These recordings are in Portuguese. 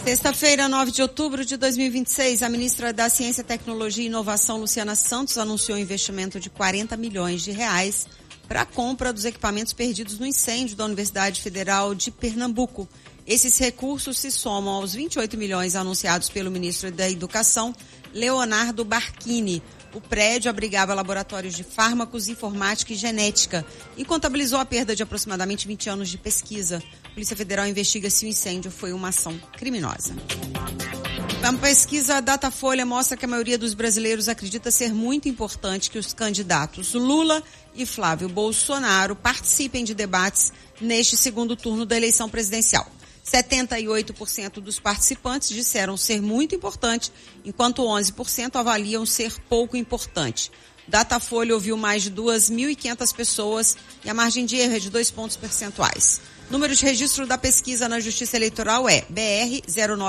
Sexta-feira, 9 de outubro de 2026, a ministra da Ciência, Tecnologia e Inovação, Luciana Santos, anunciou um investimento de 40 milhões de reais para a compra dos equipamentos perdidos no incêndio da Universidade Federal de Pernambuco. Esses recursos se somam aos 28 milhões anunciados pelo ministro da Educação, Leonardo Barquini. O prédio abrigava laboratórios de fármacos, informática e genética e contabilizou a perda de aproximadamente 20 anos de pesquisa. A Polícia Federal investiga se o incêndio foi uma ação criminosa. Uma pesquisa Datafolha mostra que a maioria dos brasileiros acredita ser muito importante que os candidatos Lula e Flávio Bolsonaro participem de debates neste segundo turno da eleição presidencial. 78% dos participantes disseram ser muito importante, enquanto 11% avaliam ser pouco importante. Datafolha ouviu mais de 2.500 pessoas e a margem de erro é de 2 pontos percentuais. Número de registro da pesquisa na Justiça Eleitoral é BR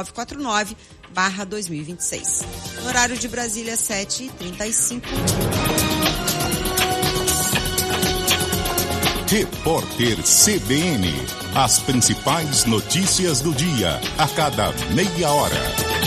0949/2026. No horário de Brasília, 7h35. Repórter CBN. As principais notícias do dia, a cada meia hora.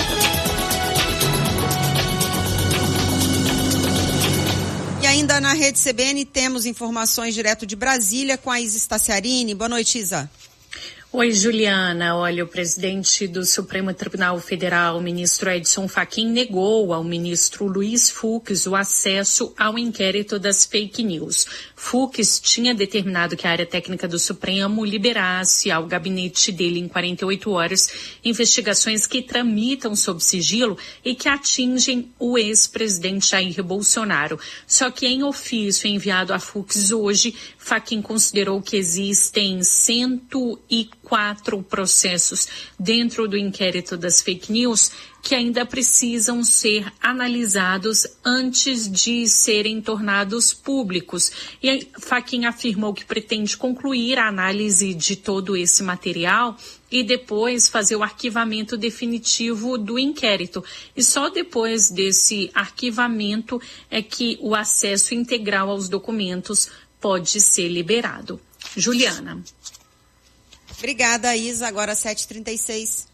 E ainda na Rede CBN temos informações direto de Brasília com a Isa Staciarini. Boa noite, Isa. Oi, Juliana. Olha, o presidente do Supremo Tribunal Federal, o ministro Edson Fachin, negou ao ministro Luiz Fux o acesso ao inquérito das fake news. Fux tinha determinado que a área técnica do Supremo liberasse ao gabinete dele em 48 horas investigações que tramitam sob sigilo e que atingem o ex-presidente Jair Bolsonaro. Só que em ofício enviado a Fux hoje, Fachin considerou que existem 104 processos dentro do inquérito das fake news que ainda precisam ser analisados antes de serem tornados públicos. E Fachin afirmou que pretende concluir a análise de todo esse material e depois fazer o arquivamento definitivo do inquérito. E só depois desse arquivamento é que o acesso integral aos documentos pode ser liberado. Juliana. Obrigada, Isa. Agora 7h36.